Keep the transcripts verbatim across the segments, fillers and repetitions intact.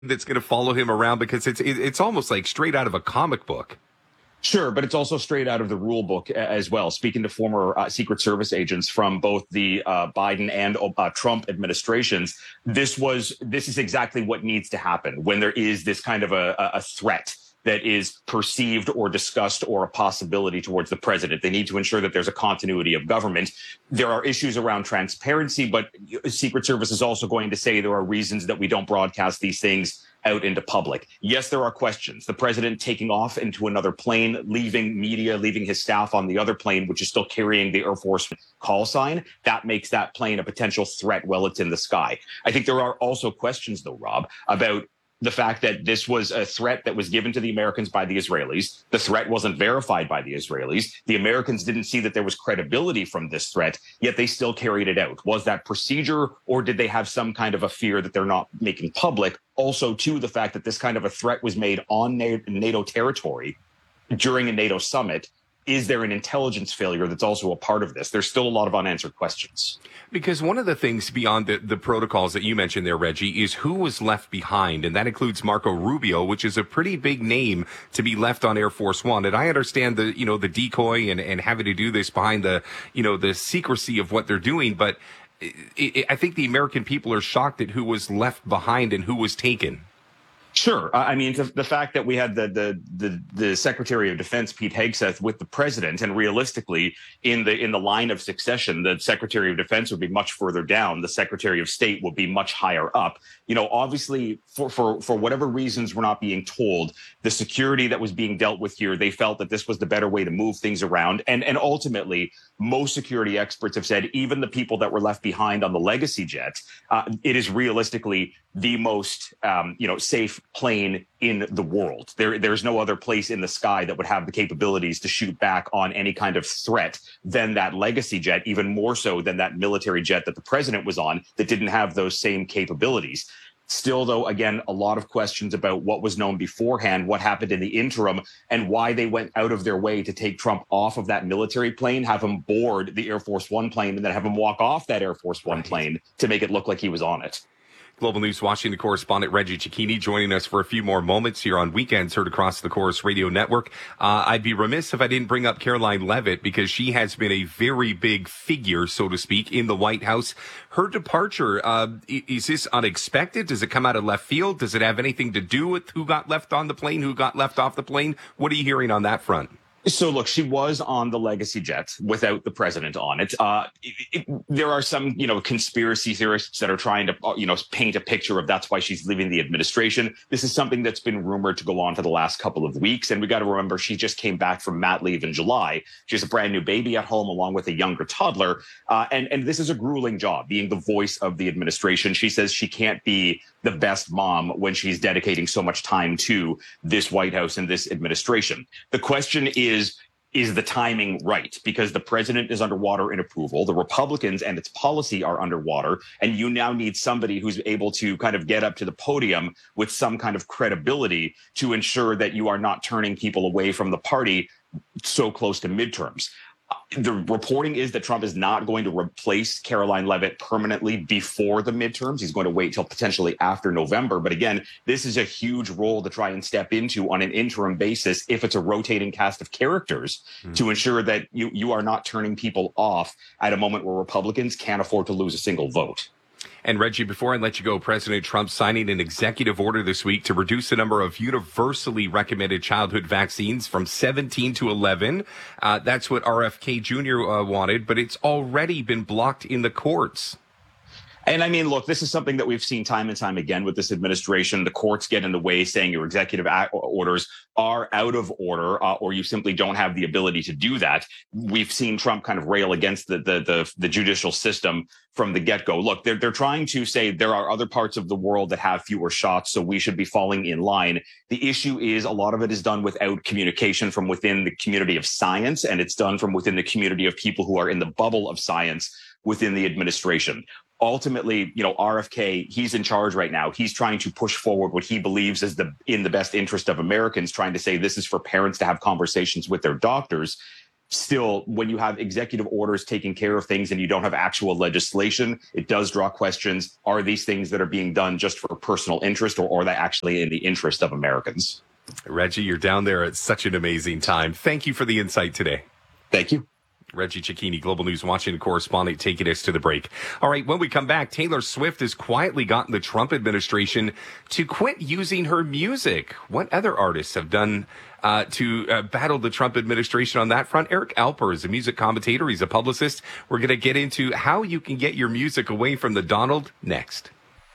that's going to follow him around because it's it, it's almost like straight out of a comic book. Sure, but it's also straight out of the rule book as well. Speaking to former uh, Secret Service agents from both the uh, Biden and uh, Trump administrations, this was this is exactly what needs to happen when there is this kind of a, a threat that is perceived or discussed or a possibility towards the president. They need to ensure that there's a continuity of government. There are issues around transparency, but Secret Service is also going to say there are reasons that we don't broadcast these things out into public. Yes, there are questions. The president taking off into another plane, leaving media, leaving his staff on the other plane, which is still carrying the Air Force call sign, that makes that plane a potential threat while it's in the sky. I think there are also questions, though, Rob, about the fact that this was a threat that was given to the Americans by the Israelis. The threat wasn't verified by the Israelis. The Americans didn't see that there was credibility from this threat, yet they still carried it out. Was that procedure, or did they have some kind of a fear that they're not making public? Also, too, the fact that this kind of a threat was made on NATO territory during a NATO summit. Is there an intelligence failure that's also a part of this? There's still a lot of unanswered questions. Because one of the things beyond the, the protocols that you mentioned there, Reggie, is who was left behind. And that includes Marco Rubio, which is a pretty big name to be left on Air Force One. And I understand the, you know, the decoy and, and having to do this behind the, you know, the secrecy of what they're doing. But it, it, I think the American people are shocked at who was left behind and who was taken. Sure. I mean, the, the fact that we had the, the the the Secretary of Defense, Pete Hegseth, with the president, and realistically, in the in the line of succession, the Secretary of Defense would be much further down. The Secretary of State would be much higher up. You know, obviously, for for for whatever reasons we're not being told, the security that was being dealt with here, they felt that this was the better way to move things around. And and ultimately, most security experts have said, even the people that were left behind on the Legacy jet, uh, it is realistically the most um, you know safe plane in the world. There, there's no other place in the sky that would have the capabilities to shoot back on any kind of threat than that Legacy jet, even more so than that military jet that the president was on that didn't have those same capabilities. Still, though, again, a lot of questions about what was known beforehand, what happened in the interim, and why they went out of their way to take Trump off of that military plane, have him board the Air Force One plane, and then have him walk off that Air Force One plane to make it look like he was on it. Global News Washington correspondent Reggie Cecchini joining us for a few more moments here on Weekends, heard across the Corus Radio Network. Uh, I'd be remiss if I didn't bring up Caroline Leavitt, because she has been a very big figure, so to speak, in the White House. Her departure, uh, is this unexpected? Does it come out of left field? Does it have anything to do with who got left on the plane, who got left off the plane? What are you hearing on that front? So, look, she was on the Legacy jet without the president on it. Uh, it, it. There are some, you know, conspiracy theorists that are trying to, you know, paint a picture of that's why she's leaving the administration. This is something that's been rumored to go on for the last couple of weeks. And we got to remember, she just came back from mat leave in July. She has a brand new baby at home along with a younger toddler. Uh, and, and this is a grueling job, being the voice of the administration. She says she can't be the best mom when she's dedicating so much time to this White House and this administration. The question is, is the timing right? Because the president is underwater in approval. The Republicans and its policy are underwater. And you now need somebody who's able to kind of get up to the podium with some kind of credibility to ensure that you are not turning people away from the party so close to midterms. The reporting is that Trump is not going to replace Caroline Leavitt permanently before the midterms. He's going to wait till potentially after November. But again, this is a huge role to try and step into on an interim basis if it's a rotating cast of characters mm. to ensure that you, you are not turning people off at a moment where Republicans can't afford to lose a single vote. And Reggie, before I let you go, President Trump signing an executive order this week to reduce the number of universally recommended childhood vaccines from seventeen to eleven. Uh, that's what R F K Junior Uh, wanted, but it's already been blocked in the courts. And I mean, look, this is something that we've seen time and time again with this administration. The courts get in the way, saying your executive orders are out of order, uh, or you simply don't have the ability to do that. We've seen Trump kind of rail against the the the, the judicial system from the get-go. Look, they're they're trying to say there are other parts of the world that have fewer shots, so we should be falling in line. The issue is a lot of it is done without communication from within the community of science, and it's done from within the community of people who are in the bubble of science within the administration. Ultimately, you know, R F K, he's in charge right now. He's trying to push forward what he believes is the in the best interest of Americans, trying to say this is for parents to have conversations with their doctors. still, when you have executive orders taking care of things and you don't have actual legislation, it does draw questions. Are these things that are being done just for personal interest, or are they actually in the interest of Americans? Reggie, you're down there at such an amazing time. Thank you for the insight today. Thank you. Reggie Cecchini, Global News Washington correspondent, taking us to the break. All right, when we come back, Taylor Swift has quietly gotten the Trump administration to quit using her music. What other artists have done uh, to uh, battle the Trump administration on that front? Eric Alper is a music commentator. He's a publicist. We're going to get into how you can get your music away from the Donald next.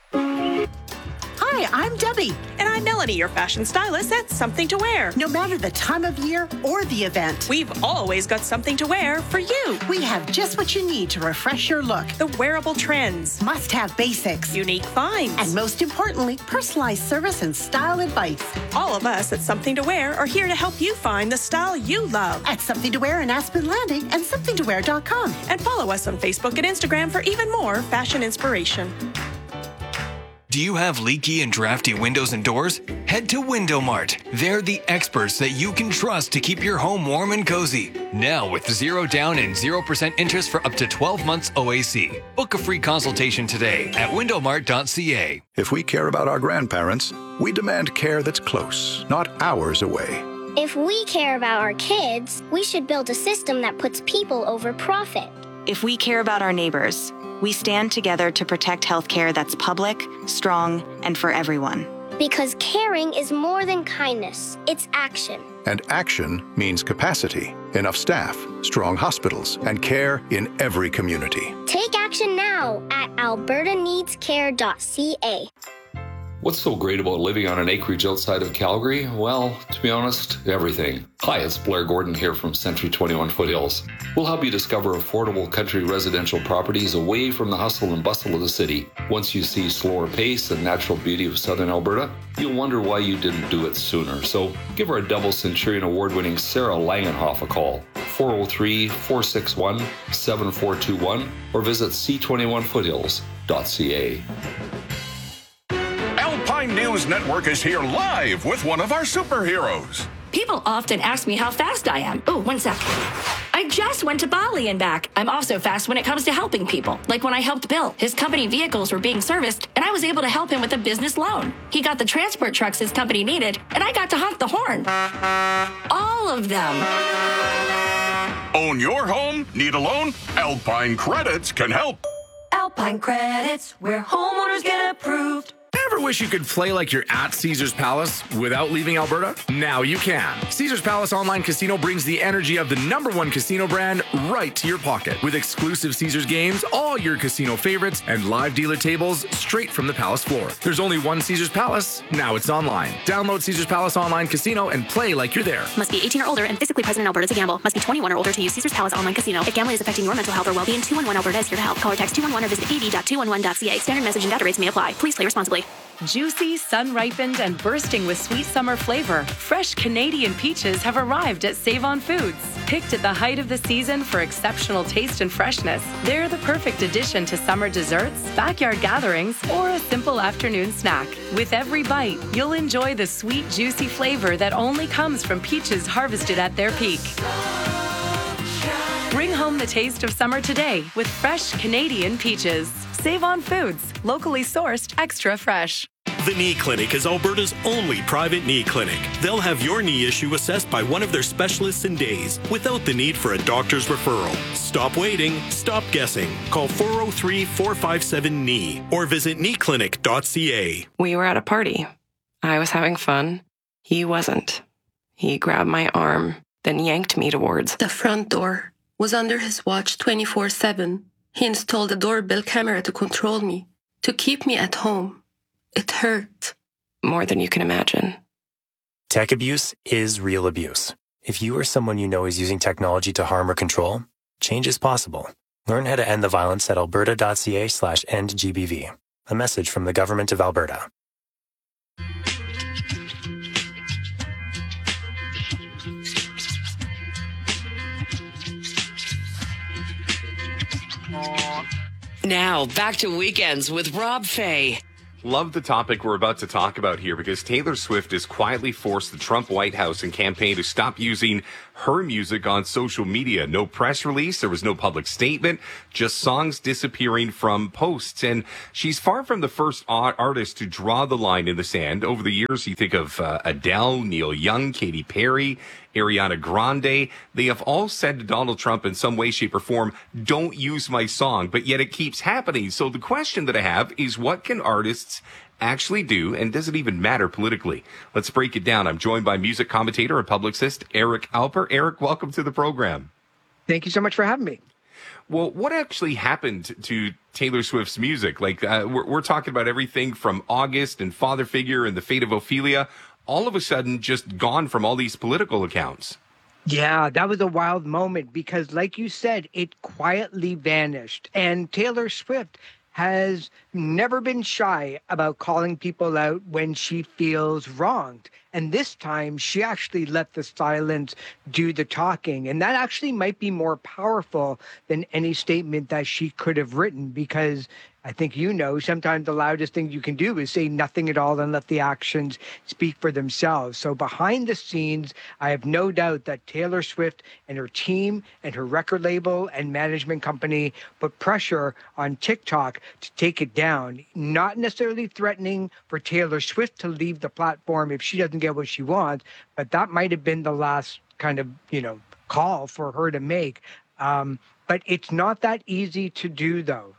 Hi, I'm Debbie. And I'm Melanie, your fashion stylist at Something to Wear. No matter the time of year or the event, We've always got something to wear for you. we have just what you need to refresh your look. The wearable trends, Must-have basics. unique finds. And most importantly, personalized service and style advice. all of us at Something to Wear are here to help you find the style you love. At Something to Wear in Aspen Landing and something to wear dot com. And follow us on Facebook and Instagram for even more fashion inspiration. Do you have leaky and drafty windows and doors? Head to Window Mart. They're the experts that you can trust to keep your home warm and cozy. Now with zero down and zero percent interest for up to twelve months O A C. Book a free consultation today at window mart dot c a. If we care about our grandparents, we demand care that's close, not hours away. If we care about our kids, we should build a system that puts people over profit. If we care about our neighbors, we stand together to protect healthcare that's public, strong, and for everyone. Because caring is more than kindness, it's action. And action means capacity, enough staff, strong hospitals, and care in every community. Take action now at alberta needs care dot c a. What's so great about living on an acreage outside of Calgary? Well, to be honest, everything. Hi, it's Blair Gordon here from Century twenty-one Foothills. We'll help you discover affordable country residential properties away from the hustle and bustle of the city. Once you see slower pace and natural beauty of southern Alberta, you'll wonder why you didn't do it sooner. So give our double Centurion award-winning Sarah Langenhoff a call, four oh three, four six one, seven four two one, or visit c twenty-one foothills dot c a. Alpine News Network is here live with one of our superheroes. People often ask me how fast I am. Oh, one sec. I just went to Bali and back. I'm also fast when it comes to helping people. Like when I helped Bill. His company vehicles were being serviced, and I was able to help him with a business loan. He got the transport trucks his company needed, and I got to honk the horn. All of them. Own your home? Need a loan? Alpine Credits can help. Alpine Credits, where homeowners get approved. Ever wish you could play like you're at Caesars Palace without leaving Alberta? Now you can. Caesars Palace Online Casino brings the energy of the number one casino brand right to your pocket. With exclusive Caesars games, all your casino favorites, and live dealer tables straight from the Palace floor. There's only one Caesars Palace. Now it's online. Download Caesars Palace Online Casino and play like you're there. Must be eighteen or older and physically present in Alberta to gamble. Must be twenty-one or older to use Caesars Palace Online Casino. If gambling is affecting your mental health or well-being, two one one Alberta is here to help. Call or text two one one or visit a d dot two one one dot c a. Standard message and data rates may apply. Please play responsibly. Juicy, sun-ripened, and bursting with sweet summer flavor, fresh Canadian peaches have arrived at Save-On Foods. Picked at the height of the season for exceptional taste and freshness, they're the perfect addition to summer desserts, backyard gatherings, or a simple afternoon snack. With every bite, you'll enjoy the sweet, juicy flavor that only comes from peaches harvested at their peak. Bring home the taste of summer today with fresh Canadian peaches. Save On Foods, locally sourced, extra fresh. The Knee Clinic is Alberta's only private knee clinic. They'll have your knee issue assessed by one of their specialists in days without the need for a doctor's referral. Stop waiting, stop guessing. Call four oh three, four five seven, K N E E or visit knee clinic dot c a. We were at a party. I was having fun. He wasn't. He grabbed my arm, then yanked me towards the front door. Was under his watch twenty-four seven. He installed a doorbell camera to control me, to keep me at home. It hurt. More than you can imagine. Tech abuse is real abuse. If you or someone you know is using technology to harm or control, change is possible. Learn how to end the violence at alberta dot c a slash end G B V. A message from the Government of Alberta. Now, back to Weekends with Rob Fay. Love the topic we're about to talk about here because Taylor Swift has quietly forced the Trump White House and campaign to stop using her music on social media. No press release. There was no public statement, just songs disappearing from posts. And she's far from the first artist to draw the line in the sand. Over the years, you think of uh, Adele, Neil Young, Katy Perry, Ariana Grande. They have all said to Donald Trump in some way, shape, or form, don't use my song, but yet it keeps happening. So the question that I have is, what can artists actually do, and does it even matter politically? Let's break it down. I'm joined by music commentator and publicist Eric Alper. Eric, welcome to the program. Thank you so much for having me. Well, what actually happened to Taylor Swift's music? Like, uh, we're, we're talking about everything from August and Father Figure and the Fate of Ophelia, all of a sudden just gone from all these political accounts. Yeah, that was a wild moment because, like you said, it quietly vanished. And Taylor Swift has never been shy about calling people out when she feels wronged. And this time, she actually let the silence do the talking. And that actually might be more powerful than any statement that she could have written, because I think you know, sometimes the loudest thing you can do is say nothing at all and let the actions speak for themselves. So behind the scenes, I have no doubt that Taylor Swift and her team and her record label and management company put pressure on TikTok to take it down, not necessarily threatening for Taylor Swift to leave the platform if she doesn't get what she wants, but that might have been the last kind of, you know, call for her to make. Um, but it's not that easy to do, though.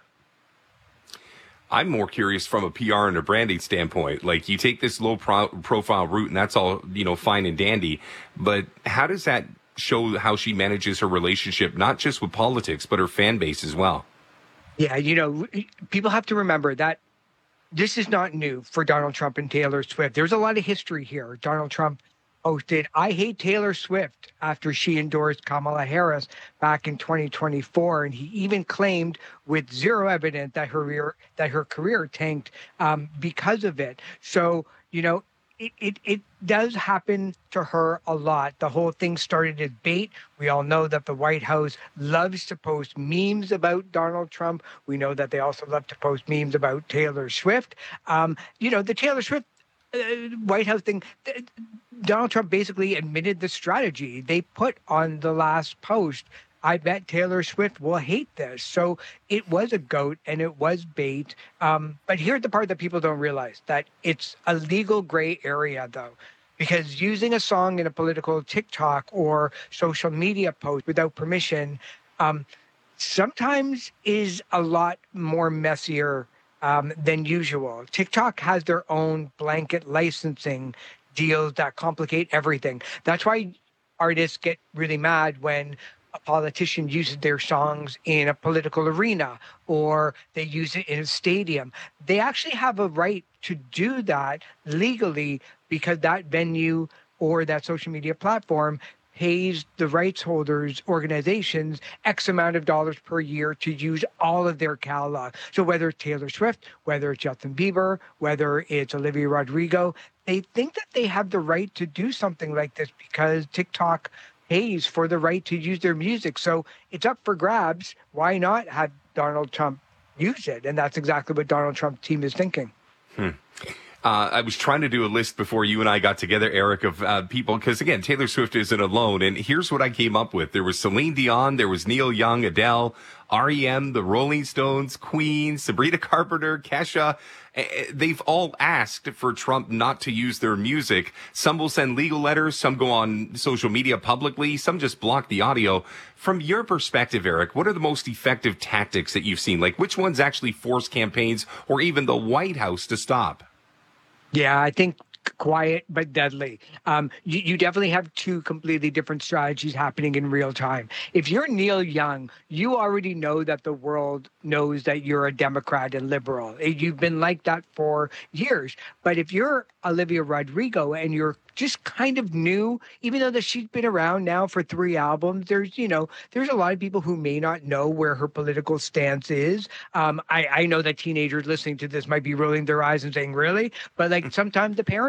I'm more curious from a P R and a branding standpoint. Like, you take this low pro- profile route and that's all, you know, fine and dandy. But how does that show how she manages her relationship, not just with politics, but her fan base as well? Yeah, you know, people have to remember that this is not new for Donald Trump and Taylor Swift. There's a lot of history here. Donald Trump posted, "I hate Taylor Swift," after she endorsed Kamala Harris back in twenty twenty-four. And he even claimed with zero evidence that her career, that her career tanked um, because of it. So, you know, it, it, it does happen to her a lot. The whole thing started as bait. We all know that the White House loves to post memes about Donald Trump. We know that they also love to post memes about Taylor Swift. Um, you know, the Taylor Swift uh, White House thing, th- Donald Trump basically admitted the strategy. They put on the last post, "I bet Taylor Swift will hate this." So it was a goat and it was bait. Um, but here's the part that people don't realize, that it's a legal gray area, though, because using a song in a political TikTok or social media post without permission um, sometimes is a lot more messier um, than usual. TikTok has their own blanket licensing deals that complicate everything. That's why artists get really mad when a politician uses their songs in a political arena or they use it in a stadium. They actually have a right to do that legally because that venue or that social media platform pays the rights holders, organizations, X amount of dollars per year to use all of their catalog. So whether it's Taylor Swift, whether it's Justin Bieber, whether it's Olivia Rodrigo, they think that they have the right to do something like this because TikTok pays for the right to use their music. So it's up for grabs. Why not have Donald Trump use it? And that's exactly what Donald Trump's team is thinking. Hmm. Uh, I was trying to do a list before you and I got together, Eric, of uh, people, because, again, Taylor Swift isn't alone. And here's what I came up with. There was Celine Dion, there was Neil Young, Adele, R E M, the Rolling Stones, Queen, Sabrina Carpenter, Kesha. They've all asked for Trump not to use their music. Some will send legal letters. Some go on social media publicly. Some just block the audio. From your perspective, Eric, what are the most effective tactics that you've seen? Like, which ones actually force campaigns or even the White House to stop? Yeah, I think quiet but deadly. Um, you, you definitely have two completely different strategies happening in real time. If you're Neil Young, you already know that the world knows that you're a Democrat and liberal. You've been like that for years. But if you're Olivia Rodrigo and you're just kind of new, even though that she's been around now for three albums, there's, you know, there's a lot of people who may not know where her political stance is. Um, I, I know that teenagers listening to this might be rolling their eyes and saying, really? But like sometimes the parents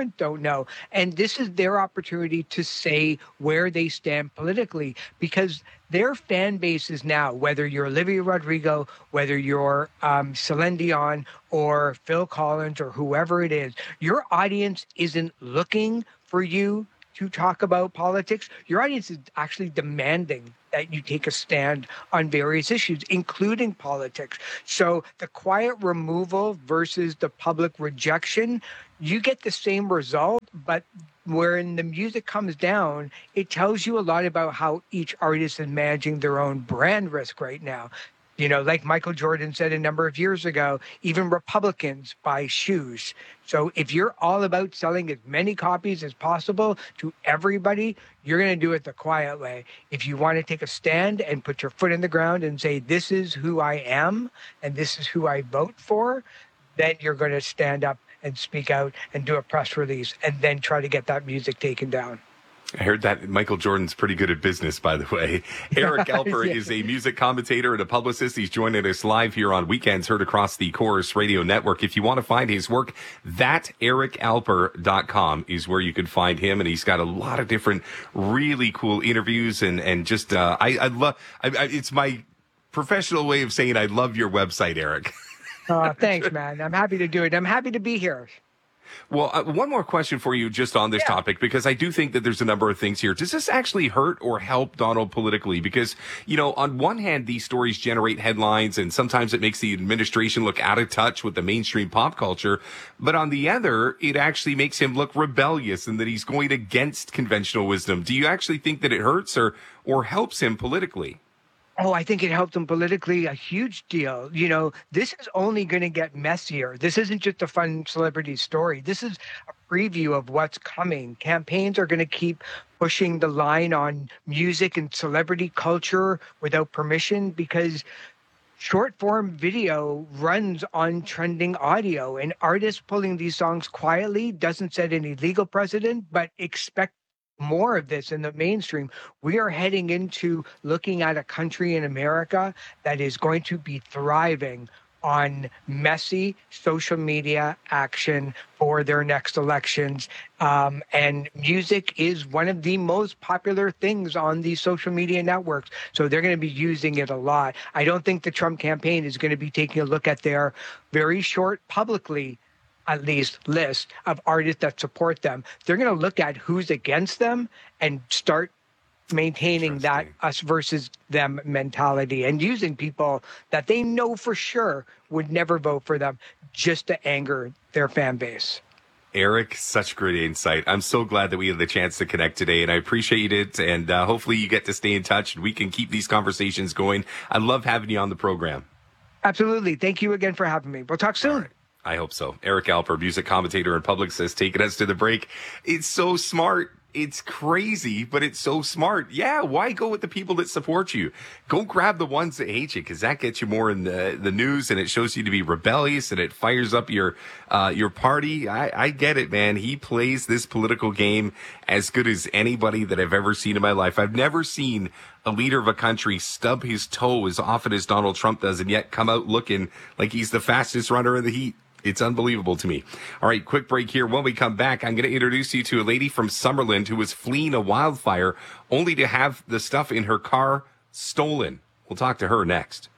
percent don't know. And this is their opportunity to say where they stand politically, because their fan bases now, whether you're Olivia Rodrigo, whether you're um, Celine Dion or Phil Collins or whoever it is, your audience isn't looking for you to talk about politics. Your audience is actually demanding that you take a stand on various issues, including politics. So the quiet removal versus the public rejection, you get the same result, but when the music comes down, it tells you a lot about how each artist is managing their own brand risk right now. You know, like Michael Jordan said a number of years ago, even Republicans buy shoes. So if you're all about selling as many copies as possible to everybody, you're going to do it the quiet way. If you want to take a stand and put your foot in the ground and say, this is who I am and this is who I vote for, then you're going to stand up and speak out and do a press release and then try to get that music taken down. I heard that Michael Jordan's pretty good at business, by the way. Eric Alper Yeah. is a music commentator and a publicist. He's joining us live here on Weekends, heard across the Chorus Radio Network. If you want to find his work, that eric alper dot com is where you can find him. And he's got a lot of different really cool interviews and, and just, uh, I, I love, I, I, it's my professional way of saying I love your website, Eric. Uh, thanks, man. I'm happy to do it. I'm happy to be here. Well, uh, one more question for you just on this Yeah. topic, because I do think that there's a number of things here. Does this actually hurt or help Donald politically? Because, you know, on one hand, these stories generate headlines and sometimes it makes the administration look out of touch with the mainstream pop culture. But on the other, it actually makes him look rebellious and that he's going against conventional wisdom. Do you actually think that it hurts or, or helps him politically? Oh, I think it helped them politically a huge deal. You know, this is only going to get messier. This isn't just a fun celebrity story. This is a preview of what's coming. Campaigns are going to keep pushing the line on music and celebrity culture without permission because short form video runs on trending audio, and artists pulling these songs quietly doesn't set any legal precedent, but expect more of this in the mainstream. We are heading into looking at a country in America that is going to be thriving on messy social media action for their next elections. Um, and music is one of the most popular things on these social media networks. So they're going to be using it a lot. I don't think the Trump campaign is going to be taking a look at their very short publicly at least list of artists that support them. They're going to look at who's against them and start maintaining that us versus them mentality and using people that they know for sure would never vote for them just to anger their fan base. Eric, such great insight. I'm so glad that we had the chance to connect today, and I appreciate it. And uh, hopefully you get to stay in touch and we can keep these conversations going. I love having you on the program. Absolutely. Thank you again for having me. We'll talk soon. I hope so. Eric Alper, music commentator and publicist, taking us to the break. It's so smart. It's crazy, but it's so smart. Yeah, why go with the people that support you? Go grab the ones that hate you, because that gets you more in the, the news, and it shows you to be rebellious, and it fires up your uh, your party. I, I get it, man. He plays this political game as good as anybody that I've ever seen in my life. I've never seen a leader of a country stub his toe as often as Donald Trump does, and yet come out looking like he's the fastest runner in the heat. It's unbelievable to me. All right, quick break here. When we come back, I'm going to introduce you to a lady from Summerland who was fleeing a wildfire only to have the stuff in her car stolen. We'll talk to her next.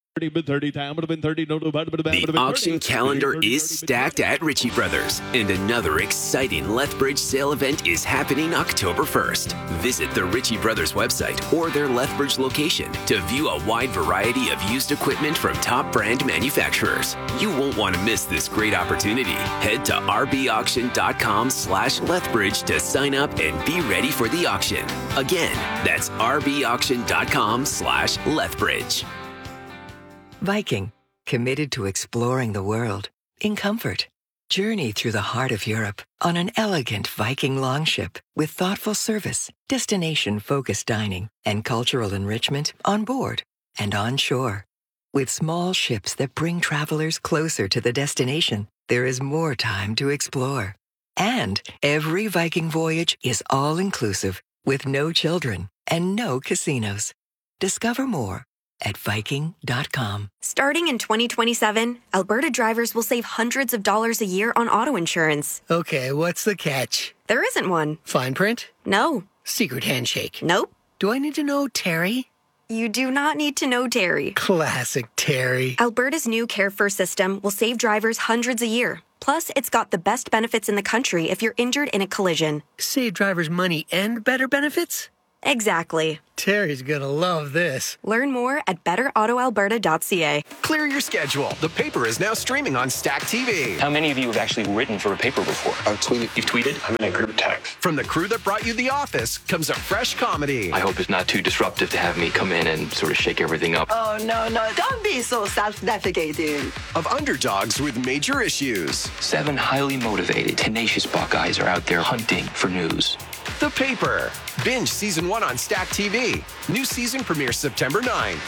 The auction calendar is stacked at Ritchie Brothers, and another exciting Lethbridge sale event is happening October first. Visit the Ritchie Brothers website or their Lethbridge location to view a wide variety of used equipment from top brand manufacturers. You won't want to miss this great opportunity. Head to rbauction.com slash Lethbridge to sign up and be ready for the auction. Again, that's rbauction.com slash Lethbridge. Viking, committed to exploring the world in comfort. Journey through the heart of Europe on an elegant Viking longship with thoughtful service, destination-focused dining, and cultural enrichment on board and on shore. With small ships that bring travelers closer to the destination, there is more time to explore. And every Viking voyage is all-inclusive with no children and no casinos. Discover more at Viking dot com. Starting in twenty twenty-seven, Alberta drivers will save hundreds of dollars a year on auto insurance. Okay, what's the catch? There isn't one. Fine print? No. Secret handshake? Nope. Do I need to know Terry? You do not need to know Terry. Classic Terry. Alberta's new Care First system will save drivers hundreds a year. Plus, it's got the best benefits in the country if you're injured in a collision. Save drivers money and better benefits? Exactly. Terry's gonna love this. Learn more at better auto alberta dot c a. Clear your schedule. The Paper is now streaming on Stack T V. How many of you have actually written for a paper before? I've tweeted. You've tweeted? I'm in a group text. From the crew that brought you The Office comes a fresh comedy. I hope it's not too disruptive to have me come in and sort of shake everything up. Oh, no, no. Don't be so self-deprecating. Of underdogs with major issues. Seven highly motivated, tenacious Buckeyes are out there hunting for news. The Paper. Binge season one on Stack T V. New season premieres September ninth.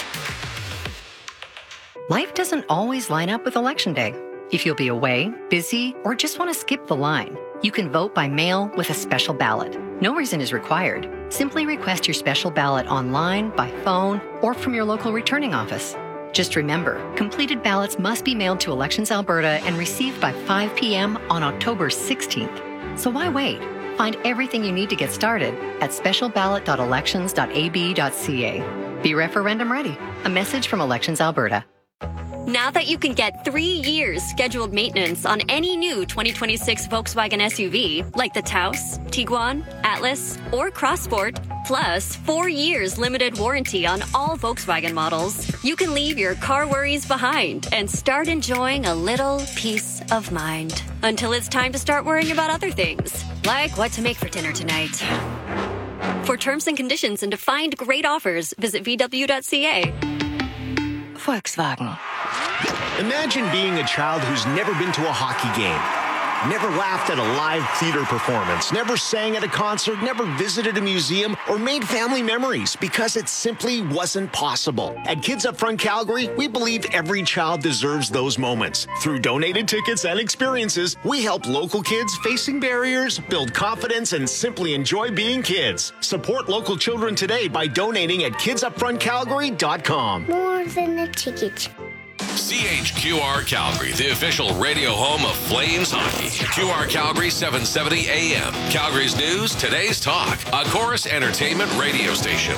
Life doesn't always line up with Election Day. If you'll be away, busy, or just want to skip the line, you can vote by mail with a special ballot. No reason is required. Simply request your special ballot online, by phone, or from your local returning office. Just remember, completed ballots must be mailed to Elections Alberta and received by five p.m. on October sixteenth. So why wait? Find everything you need to get started at special ballot dot elections dot a b dot c a. Be referendum ready. A message from Elections Alberta. Now that you can get three years scheduled maintenance on any new twenty twenty-six Volkswagen S U V, like the Taos, Tiguan, Atlas, or Crossport, plus four years limited warranty on all Volkswagen models, you can leave your car worries behind and start enjoying a little peace of mind. Until it's time to start worrying about other things, like what to make for dinner tonight. For terms and conditions and to find great offers, visit v w dot c a. Volkswagen. Imagine being a child who's never been to a hockey game, never laughed at a live theater performance, never sang at a concert, never visited a museum, or made family memories because it simply wasn't possible. At Kids Up Front Calgary, we believe every child deserves those moments. Through donated tickets and experiences, we help local kids facing barriers build confidence and simply enjoy being kids. Support local children today by donating at kids up front calgary dot com. More than a ticket. C H Q R Calgary, the official radio home of Flames hockey. Q R Calgary, seven seventy A M. Calgary's news, today's talk. A Chorus Entertainment radio station.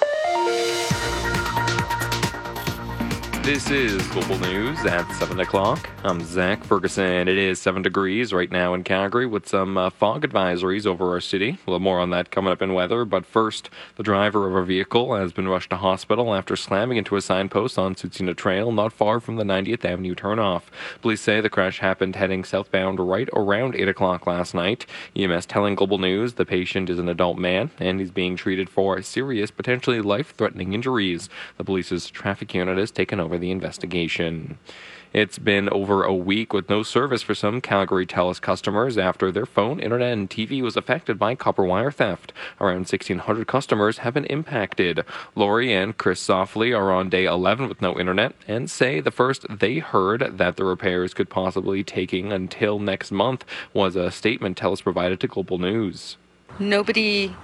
This is Global News at seven o'clock. I'm Zach Ferguson. It is seven degrees right now in Calgary with some uh, fog advisories over our city. A little more on that coming up in weather. But first, the driver of a vehicle has been rushed to hospital after slamming into a signpost on Tsutsina Trail not far from the ninetieth Avenue turnoff. Police say the crash happened heading southbound right around eight o'clock last night. E M S telling Global News the patient is an adult man and he's being treated for serious, potentially life-threatening injuries. The police's traffic unit has taken over the investigation. It's been over a week with no service for some Calgary TELUS customers after their phone, internet, and T V was affected by copper wire theft. Around sixteen hundred customers have been impacted. Lori and Chris Softly are on day eleven with no internet and say the first they heard that the repairs could possibly taking until next month was a statement TELUS provided to Global News. Nobody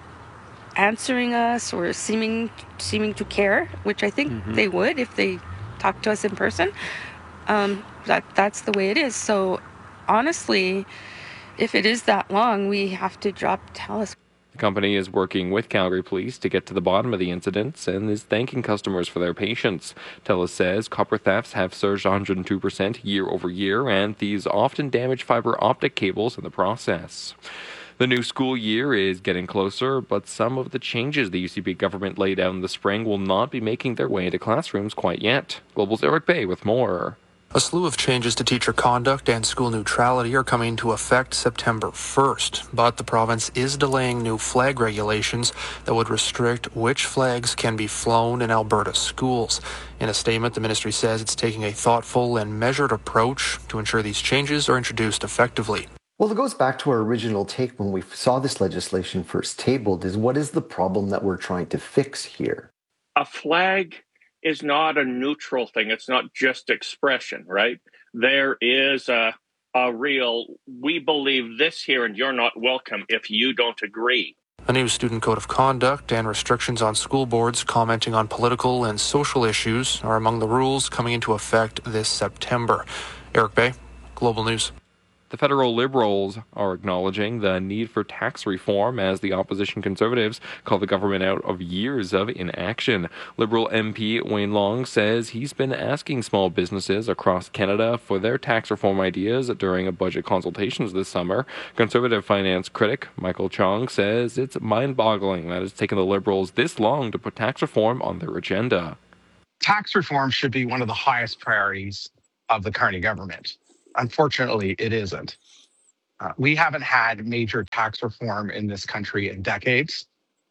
answering us or seeming seeming to care, which I think mm-hmm. they would if they talked to us in person. Um, that that's the way it is. So honestly, if it is that long, we have to drop TELUS. The company is working with Calgary Police to get to the bottom of the incidents and is thanking customers for their patience. TELUS says copper thefts have surged one hundred two percent year over year, and these often damage fiber optic cables in the process. The new school year is getting closer, but some of the changes the U C B government laid out in the spring will not be making their way into classrooms quite yet. Global's Eric Bay with more. A slew of changes to teacher conduct and school neutrality are coming into effect September first, but the province is delaying new flag regulations that would restrict which flags can be flown in Alberta schools. In a statement, the ministry says it's taking a thoughtful and measured approach to ensure these changes are introduced effectively. Well, it goes back to our original take when we saw this legislation first tabled, is what is the problem that we're trying to fix here? A flag is not a neutral thing. It's not just expression, right? There is a, a real, we believe this here and you're not welcome if you don't agree. A new student code of conduct and restrictions on school boards commenting on political and social issues are among the rules coming into effect this September. Eric Bay, Global News. The federal Liberals are acknowledging the need for tax reform as the opposition Conservatives call the government out of years of inaction. Liberal M P Wayne Long says he's been asking small businesses across Canada for their tax reform ideas during a budget consultations this summer. Conservative finance critic Michael Chong says it's mind-boggling that it's taken the Liberals this long to put tax reform on their agenda. Tax reform should be one of the highest priorities of the Carney government. Unfortunately, it isn't. Uh, we haven't had major tax reform in this country in decades,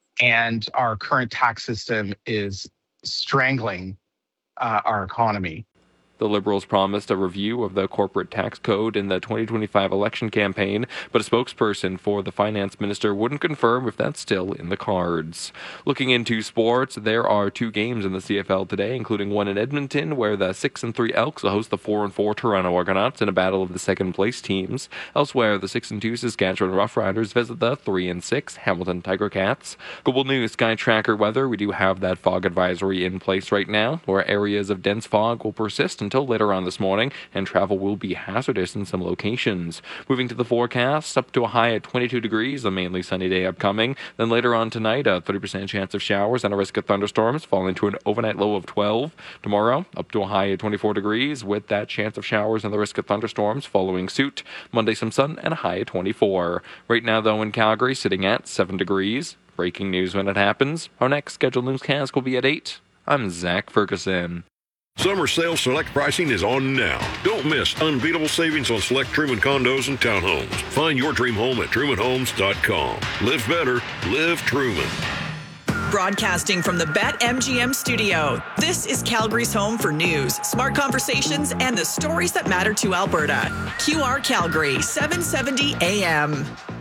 and our current tax system is strangling uh, our economy. The Liberals promised a review of the corporate tax code in the twenty twenty-five election campaign, but a spokesperson for the finance minister wouldn't confirm if that's still in the cards. Looking into sports, there are two games in the C F L today, including one in Edmonton, where the six and three Elks will host the four and four Toronto Argonauts in a battle of the second-place teams. Elsewhere, the six and two Saskatchewan Roughriders visit the three and six Hamilton Tiger Cats. Global News Sky Tracker weather, we do have that fog advisory in place right now, where areas of dense fog will persist until later on this morning, and travel will be hazardous in some locations. Moving to the forecast, up to a high at twenty-two degrees, a mainly sunny day upcoming. Then later on tonight, a thirty percent chance of showers and a risk of thunderstorms, falling to an overnight low of twelve. Tomorrow, up to a high at twenty-four degrees, with that chance of showers and the risk of thunderstorms following suit. Monday, some sun and a high at twenty-four. Right now, though, in Calgary, sitting at seven degrees. Breaking news when it happens. Our next scheduled newscast will be at eight. I'm Zach Ferguson. Summer sale select pricing is on now. Don't miss unbeatable savings on select Truman condos and townhomes. Find your dream home at truman homes dot com. Live better, live Truman. Broadcasting from the BetMGM studio, this is Calgary's home for news, smart conversations, and the stories that matter to Alberta. Q R Calgary, seven seventy A M.